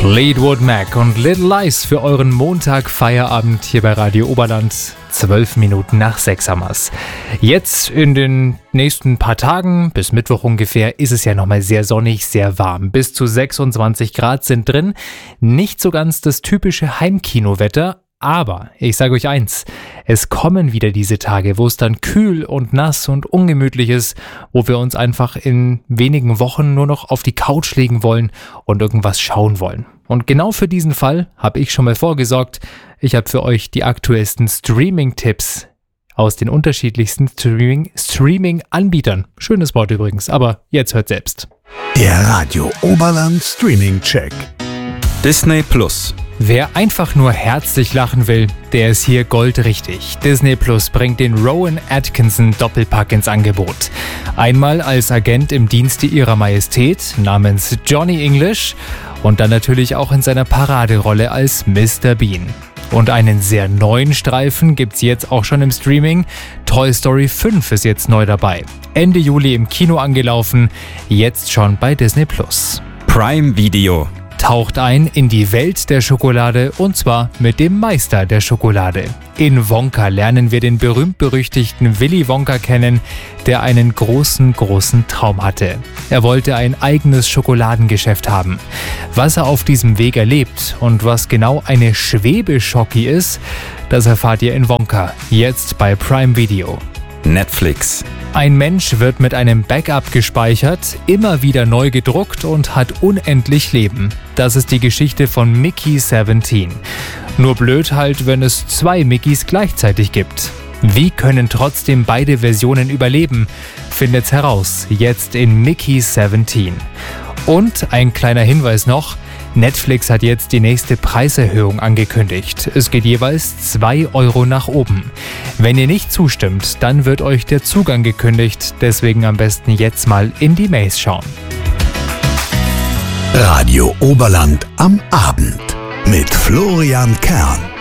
Fleetwood Mac und Little Lies für euren Montag-Feierabend hier bei Radio Oberland. 12 Minuten nach 6 haben wir's. Jetzt in den nächsten paar Tagen, bis Mittwoch ungefähr, ist es ja nochmal sehr sonnig, sehr warm. Bis zu 26 Grad sind drin. Nicht so ganz das typische Heimkinowetter. Aber ich sage euch eins, es kommen wieder diese Tage, wo es dann kühl und nass und ungemütlich ist, wo wir uns einfach in wenigen Wochen nur noch auf die Couch legen wollen und irgendwas schauen wollen. Und genau für diesen Fall habe ich schon mal vorgesorgt. Ich habe für euch die aktuellsten Streaming-Tipps aus den unterschiedlichsten Streaming-Anbietern. Schönes Wort übrigens, aber jetzt hört selbst. Der Radio Oberland Streaming-Check. Disney Plus. Wer einfach nur herzlich lachen will, der ist hier goldrichtig. Disney Plus bringt den Rowan Atkinson Doppelpack ins Angebot. Einmal als Agent im Dienste ihrer Majestät namens Johnny English und dann natürlich auch in seiner Paraderolle als Mr. Bean. Und einen sehr neuen Streifen gibt's jetzt auch schon im Streaming. Toy Story 5 ist jetzt neu dabei. Ende Juli im Kino angelaufen, jetzt schon bei Disney Plus. Prime Video. Taucht ein in die Welt der Schokolade und zwar mit dem Meister der Schokolade. In Wonka lernen wir den berühmt-berüchtigten Willy Wonka kennen, der einen großen Traum hatte. Er wollte ein eigenes Schokoladengeschäft haben. Was er auf diesem Weg erlebt und was genau eine Schwebeschocki ist, das erfahrt ihr in Wonka, jetzt bei Prime Video. Netflix. Ein Mensch wird mit einem Backup gespeichert, immer wieder neu gedruckt und hat unendlich Leben. Das ist die Geschichte von Mickey 17. Nur blöd halt, wenn es 2 Mickeys gleichzeitig gibt. Wie können trotzdem beide Versionen überleben? Findet's heraus, jetzt in Mickey 17. Und ein kleiner Hinweis noch, Netflix hat jetzt die nächste Preiserhöhung angekündigt. Es geht jeweils 2 € nach oben. Wenn ihr nicht zustimmt, dann wird euch der Zugang gekündigt. Deswegen am besten jetzt mal in die Mails schauen. Radio Oberland am Abend mit Florian Kern.